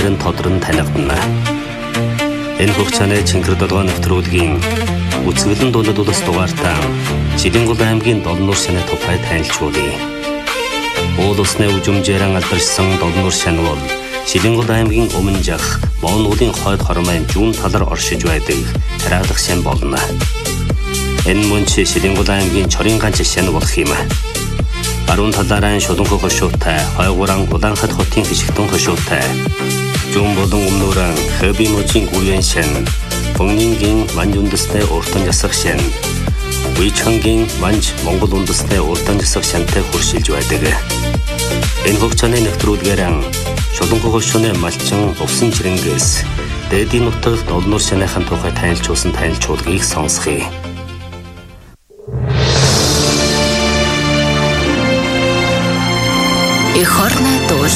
тодрон танигдана. Энэ хугацааны Чингэр долгоо нэвтрүүлгийн үзэсгэлэн дундад улс дугаартаа Шилэнгол аймгийн Долнуур шаны тухай танилцуулъя. Уул усны үжимжээрэн алдаршсан Долнуур шан бол Шилэнгол аймгийн өмнө жах Моон уулын хойд хормын зүүн талар оршиж байдаг тариалах шан болно. Энэ мөн Шилэнгол аймгийн Чорын ганц шан болох юм. Баруун талаараа Шуланхой хошуутай, хойгууран Улаанхад хотын хишигтэн хошуутай. Зүүн болон өмнөөрөө Хэби мужийн гүйн шан, Богнингийн манж үндэсний уртан засах шан, Уйчхангийн манж Монгол үндэсний уртан засах шантай хуршилж байдаг. Энэ хугацааны нэвтрүүлгээр Шуланхой хошууны малчин Увсан Чирэнгээс дээдийн нутаг Долнуур шаныхын тухай танилцуулсан танилцуулгыг сонсгоё. Эх орны